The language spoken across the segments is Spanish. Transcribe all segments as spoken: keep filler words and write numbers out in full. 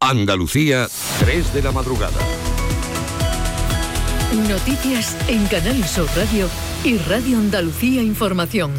Andalucía, tres de la madrugada. Noticias en Canal Sur Radio y Radio Andalucía Información.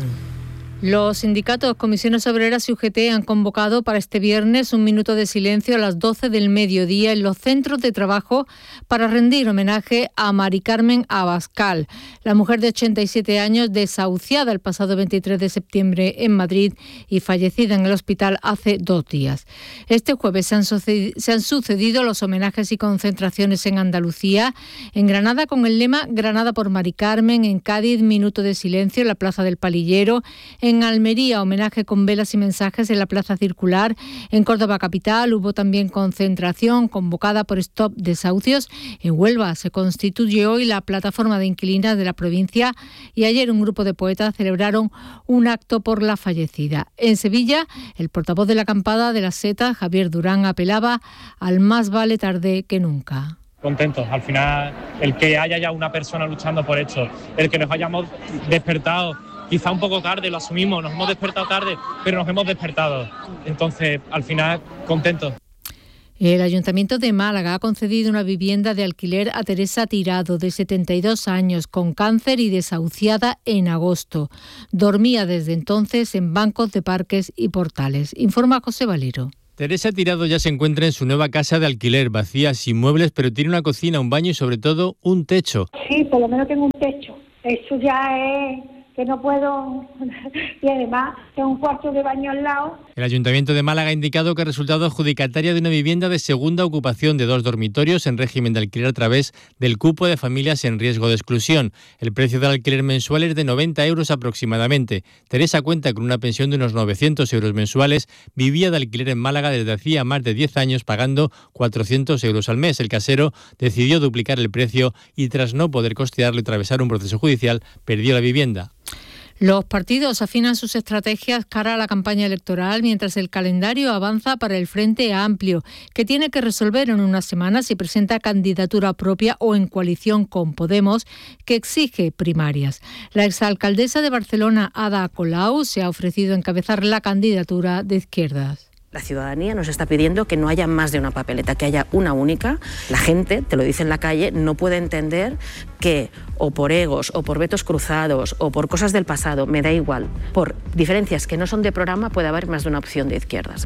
Los sindicatos, comisiones obreras y U G T han convocado para este viernes un minuto de silencio a las doce del mediodía en los centros de trabajo para rendir homenaje a Mari Carmen Abascal, la mujer de ochenta y siete años desahuciada el pasado veintitrés de septiembre en Madrid y fallecida en el hospital hace dos días. Este jueves se han sucedido, se han sucedido los homenajes y concentraciones en Andalucía, en Granada con el lema Granada por Mari Carmen, en Cádiz minuto de silencio en la Plaza del Palillero, en En Almería, homenaje con velas y mensajes en la Plaza Circular. En Córdoba capital hubo también concentración convocada por Stop Desahucios. En Huelva se constituye hoy la plataforma de inquilinas de la provincia y ayer un grupo de poetas celebraron un acto por la fallecida. En Sevilla, el portavoz de la acampada de las Setas, Javier Durán, apelaba al más vale tarde que nunca. Contentos, al final el que haya ya una persona luchando por esto, el que nos hayamos despertado quizá un poco tarde, lo asumimos, nos hemos despertado tarde, pero nos hemos despertado. Entonces, al final, contentos. El Ayuntamiento de Málaga ha concedido una vivienda de alquiler a Teresa Tirado, de setenta y dos años, con cáncer y desahuciada en agosto. Dormía desde entonces en bancos de parques y portales. Informa José Valero. Teresa Tirado ya se encuentra en su nueva casa de alquiler, vacía, sin muebles, pero tiene una cocina, un baño y sobre todo un techo. Sí, por lo menos tengo un techo. Eso ya es que no puedo, y además tengo un cuarto de baño al lado. El Ayuntamiento de Málaga ha indicado que ha resultado adjudicataria de una vivienda de segunda ocupación de dos dormitorios en régimen de alquiler a través del cupo de familias en riesgo de exclusión. El precio del alquiler mensual es de noventa euros aproximadamente. Teresa cuenta con una pensión de unos novecientos euros mensuales, vivía de alquiler en Málaga desde hacía más de diez años pagando cuatrocientos euros al mes. El casero decidió duplicar el precio y tras no poder costearlo y atravesar un proceso judicial, perdió la vivienda. Los partidos afinan sus estrategias cara a la campaña electoral mientras el calendario avanza para el Frente Amplio, que tiene que resolver en unas semanas si presenta candidatura propia o en coalición con Podemos, que exige primarias. La exalcaldesa de Barcelona, Ada Colau, se ha ofrecido a encabezar la candidatura de Izquierdas. La ciudadanía nos está pidiendo que no haya más de una papeleta, que haya una única. La gente, te lo dice en la calle, no puede entender que o por egos, o por vetos cruzados, o por cosas del pasado, me da igual, por diferencias que no son de programa puede haber más de una opción de izquierdas.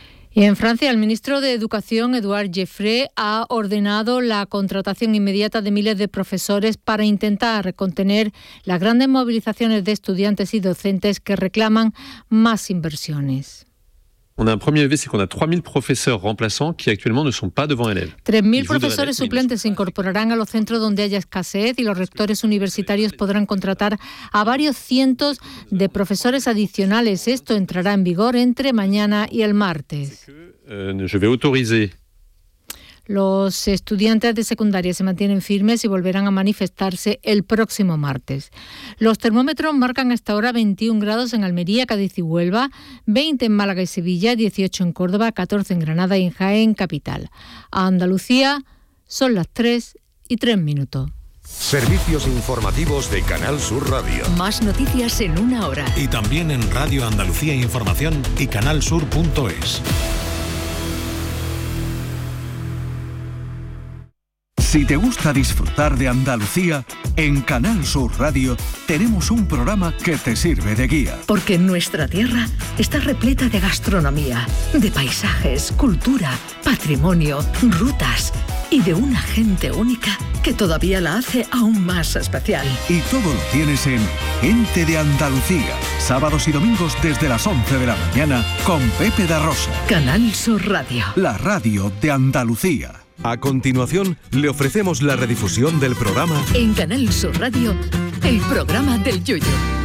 Y en Francia, el ministro de Educación, Édouard Geoffroy, ha ordenado la contratación inmediata de miles de profesores para intentar contener las grandes movilizaciones de estudiantes y docentes que reclaman más inversiones. On a un premier levé, c'est qu'on a trois mille professeurs remplaçants qui actuellement ne sont pas devant élèves. tres mil profesores suplentes se incorporarán a los centros donde haya escasez y los rectores universitarios podrán contratar a varios cientos de profesores adicionales. Esto entrará en vigor entre mañana y el martes. Euh, je vais autoriser. Los estudiantes de secundaria se mantienen firmes y volverán a manifestarse el próximo martes. Los termómetros marcan hasta ahora veintiún grados en Almería, Cádiz y Huelva, veinte en Málaga y Sevilla, dieciocho en Córdoba, catorce en Granada y en Jaén, capital. A Andalucía son las tres y tres minutos. Servicios informativos de Canal Sur Radio. Más noticias en una hora. Y también en Radio Andalucía Información y canalsur punto es. Si te gusta disfrutar de Andalucía, en Canal Sur Radio tenemos un programa que te sirve de guía. Porque nuestra tierra está repleta de gastronomía, de paisajes, cultura, patrimonio, rutas y de una gente única que todavía la hace aún más especial. Y todo lo tienes en Gente de Andalucía, sábados y domingos desde las once de la mañana con Pepe da Rosa. Canal Sur Radio. La radio de Andalucía. A continuación, le ofrecemos la redifusión del programa En Canal Sur Radio, el programa del Yoyo.